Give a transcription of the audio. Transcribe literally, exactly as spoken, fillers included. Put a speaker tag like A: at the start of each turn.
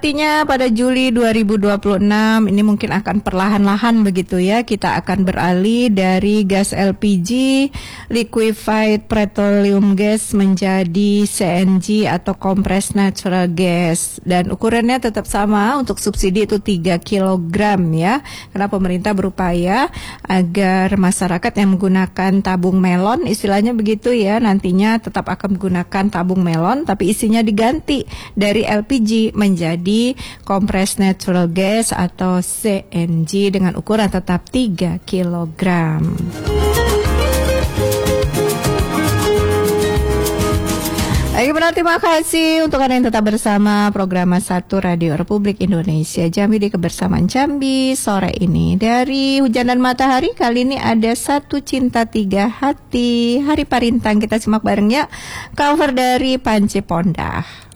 A: artinya pada Juli dua ribu dua puluh enam ini mungkin akan perlahan-lahan begitu ya, kita akan beralih dari gas L P G, liquefied petroleum gas, menjadi C N G atau compressed natural gas, dan ukurannya tetap sama. Untuk subsidi itu tiga kilogram ya, karena pemerintah berupaya agar masyarakat yang menggunakan tabung melon, istilahnya begitu ya, nantinya tetap akan menggunakan tabung melon tapi isinya diganti dari L P G menjadi compressed natural gas atau C N G dengan ukuran tetap tiga kilogram. Baik, benar, terima kasih untuk Anda yang tetap bersama program satu Radio Republik Indonesia Jambi di Kebersamaan Jambi sore ini. Dari Hujan dan Matahari kali ini ada Satu Cinta Tiga Hati, Hari Parintang. Kita simak bareng ya, cover dari Panji Pondah.